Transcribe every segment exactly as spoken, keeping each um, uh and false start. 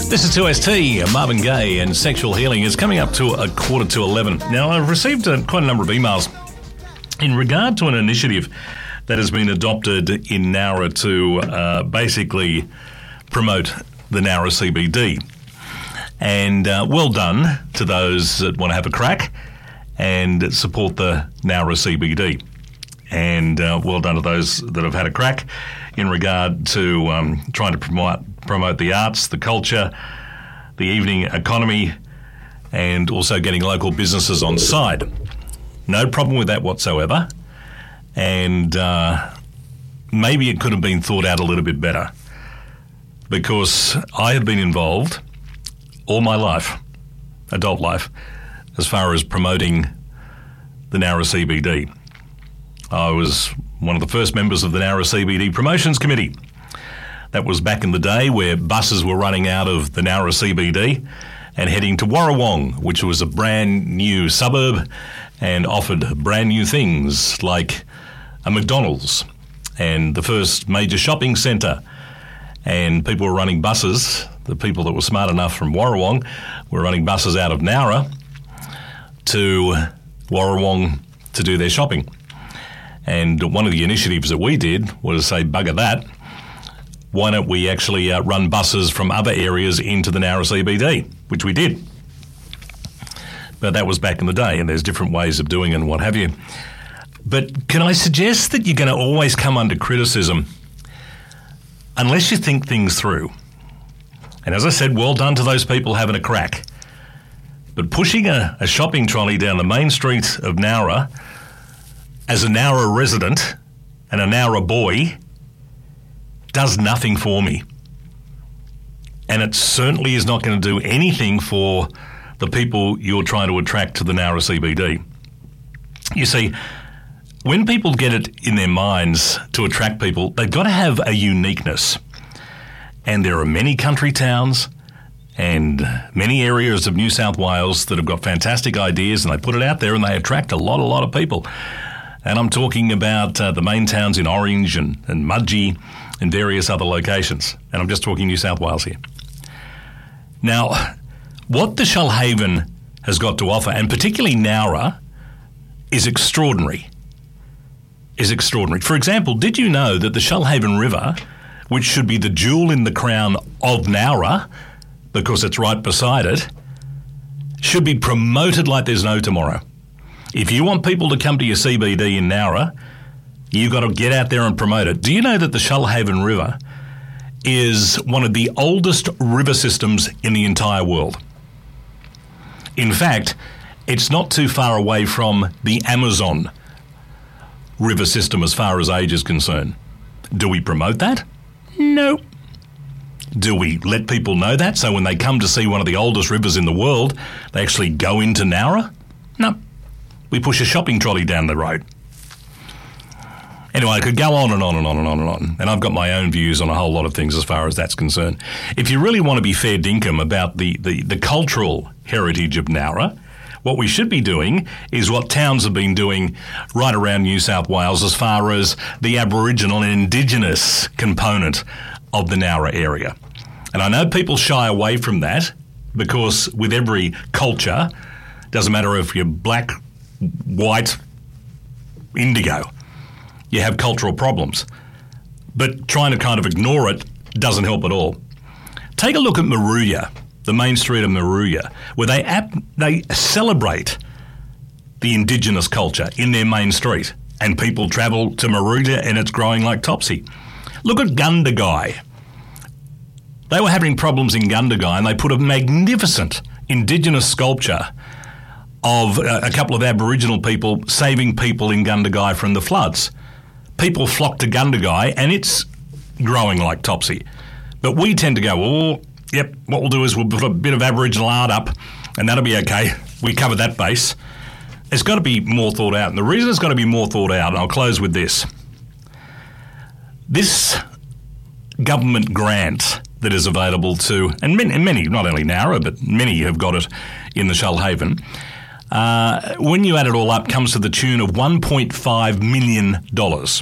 This is two S T, Marvin Gaye, and Sexual Healing is coming up to a quarter to eleven. Now, I've received a, quite a number of emails in regard to an initiative that has been adopted in Nowra to uh, basically promote the Nowra C B D. And uh, well done to those that want to have a crack and support the Nowra C B D. And uh, well done to those that have had a crack in regard to um, trying to promote promote the arts, the culture, the evening economy, and also getting local businesses on side. No problem with that whatsoever. And uh, maybe it could have been thought out a little bit better, because I have been involved all my life, adult life, as far as promoting the Nowra C B D. I was one of the first members of the Nowra C B D Promotions Committee. That was back in the day where buses were running out of the Nowra C B D and heading to Warrawong, which was a brand new suburb and offered brand new things like a McDonald's and the first major shopping centre. And people were running buses. The people that were smart enough from Warrawong were running buses out of Nowra to Warrawong to do their shopping. And one of the initiatives that we did was say, bugger that, why don't we actually uh, run buses from other areas into the Nowra C B D, which we did. But that was back in the day, and there's different ways of doing it and what have you. But can I suggest that you're going to always come under criticism unless you think things through? And as I said, well done to those people having a crack. But pushing a, a shopping trolley down the main street of Nowra as a Nowra resident and a Nowra boy does nothing for me. And it certainly is not going to do anything for the people you're trying to attract to the Nowra C B D. You see, when people get it in their minds to attract people, they've got to have a uniqueness. And there are many country towns and many areas of New South Wales that have got fantastic ideas, and they put it out there and they attract a lot, a lot of people. And I'm talking about uh, the main towns in Orange and, and Mudgee and various other locations. And I'm just talking New South Wales here. Now, what the Shoalhaven has got to offer, and particularly Nowra, is extraordinary. Is extraordinary. For example, did you know that the Shoalhaven River, which should be the jewel in the crown of Nowra, because it's right beside it, should be promoted like there's no tomorrow? If you want people to come to your C B D in Nowra, you've got to get out there and promote it. Do you know that the Shoalhaven River is one of the oldest river systems in the entire world? In fact, it's not too far away from the Amazon river system as far as age is concerned. Do we promote that? No. Do we let people know that so when they come to see one of the oldest rivers in the world, they actually go into Nowra? No. We push a shopping trolley down the road. Anyway, I could go on and on and on and on and on, and I've got my own views on a whole lot of things as far as that's concerned. If you really want to be fair dinkum about the, the, the cultural heritage of Nowra, what we should be doing is what towns have been doing right around New South Wales as far as the Aboriginal and Indigenous component of the Nowra area. And I know people shy away from that because with every culture, doesn't matter if you're black, white, indigo, you have cultural problems. But trying to kind of ignore it doesn't help at all. Take a look at Moruya, the main street of Moruya, where they ap- they celebrate the Indigenous culture in their main street, and people travel to Moruya and it's growing like topsy. Look at Gundagai. They were having problems in Gundagai and they put a magnificent Indigenous sculpture of a couple of Aboriginal people saving people in Gundagai from the floods. People flock to Gundagai and it's growing like topsy. But we tend to go, oh, yep, what we'll do is we'll put a bit of Aboriginal art up and that'll be okay. We cover that base. It's got to be more thought out. And the reason it's got to be more thought out, and I'll close with this. This government grant that is available to, and many, and many not only Nowra, but many have got it in the Shoalhaven, Uh, when you add it all up, comes to the tune of one point five million dollars.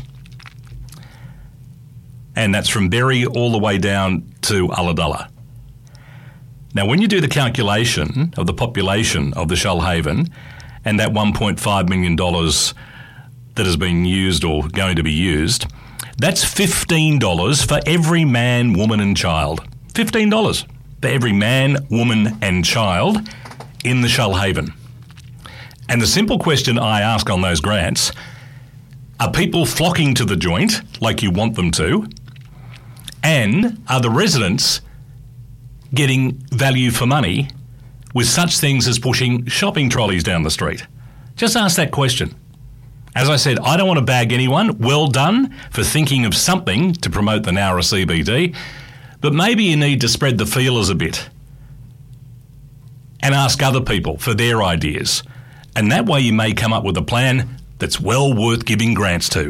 And that's from Berry all the way down to Ulladulla. Now, when you do the calculation of the population of the Shoalhaven and that one point five million dollars that has been used or going to be used, that's fifteen dollars for every man, woman and child. fifteen dollars for every man, woman and child in the Shoalhaven. And the simple question I ask on those grants, are people flocking to the joint like you want them to? And are the residents getting value for money with such things as pushing shopping trolleys down the street? Just ask that question. As I said, I don't want to bag anyone. Well done for thinking of something to promote the Nowra C B D, but maybe you need to spread the feelers a bit and ask other people for their ideas. And that way you may come up with a plan that's well worth giving grants to.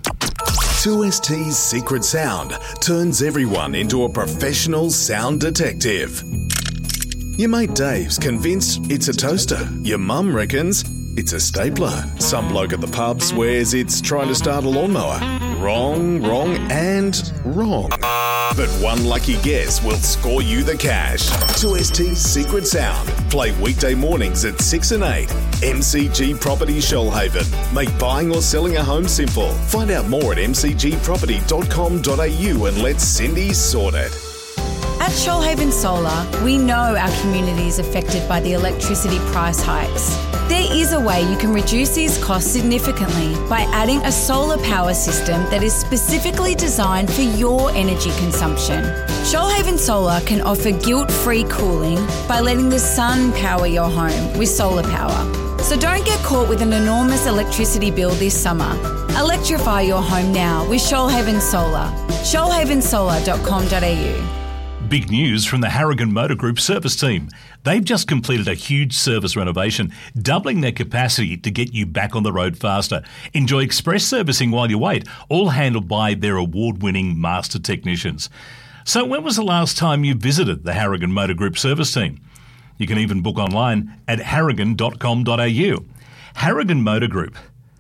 two S T's secret sound turns everyone into a professional sound detective. Your mate Dave's convinced it's a toaster. Your mum reckons it's a stapler. Some bloke at the pub swears it's trying to start a lawnmower. Wrong, wrong, and wrong. But one lucky guess will score you the cash. two S T's Secret Sound. Play weekday mornings at six and eight. M C G Property Shoalhaven. Make buying or selling a home simple. Find out more at m c g property dot com dot a u and let Cindy sort it. At Shoalhaven Solar, we know our community is affected by the electricity price hikes. There is a way you can reduce these costs significantly by adding a solar power system that is specifically designed for your energy consumption. Shoalhaven Solar can offer guilt-free cooling by letting the sun power your home with solar power. So don't get caught with an enormous electricity bill this summer. Electrify your home now with Shoalhaven Solar. shoalhaven solar dot com dot a u. Big news from the Harrigan Motor Group service team. They've just completed a huge service renovation, doubling their capacity to get you back on the road faster. Enjoy express servicing while you wait, all handled by their award-winning master technicians. So when was the last time you visited the Harrigan Motor Group service team? You can even book online at harrigan dot com dot a u. Harrigan Motor Group.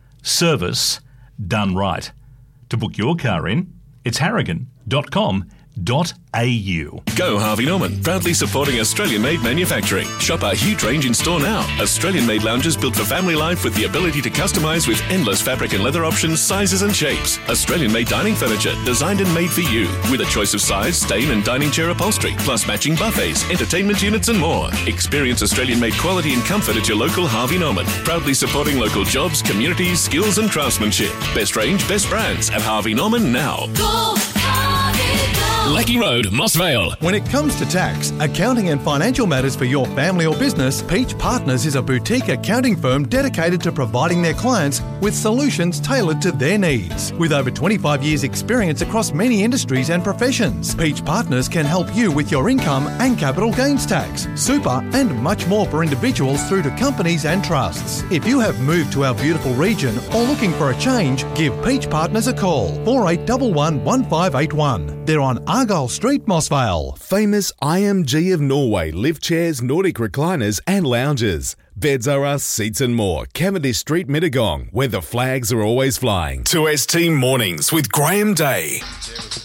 Service done right. To book your car in, it's harrigan dot com dot a u. Go Harvey Norman, proudly supporting Australian-made manufacturing. Shop our huge range in store now. Australian-made lounges built for family life with the ability to customise with endless fabric and leather options, sizes and shapes. Australian-made dining furniture, designed and made for you, with a choice of size, stain and dining chair upholstery, plus matching buffets, entertainment units and more. Experience Australian-made quality and comfort at your local Harvey Norman. Proudly supporting local jobs, communities, skills and craftsmanship. Best range, best brands at Harvey Norman now. Go Harvey, go! Lecky Road, Mossvale. When it comes to tax, accounting and financial matters for your family or business, Peach Partners is a boutique accounting firm dedicated to providing their clients with solutions tailored to their needs. With over twenty-five years experience across many industries and professions, Peach Partners can help you with your income and capital gains tax, super and much more for individuals through to companies and trusts. If you have moved to our beautiful region or looking for a change, give Peach Partners a call, four eight one one, one five eight one. They're on Argyle Street, Mossvale. Famous I M G of Norway lift chairs, Nordic recliners and lounges. Beds are us, seats and more. Cavendish Street, Mittagong, where the flags are always flying. two S T Mornings with Graham Day.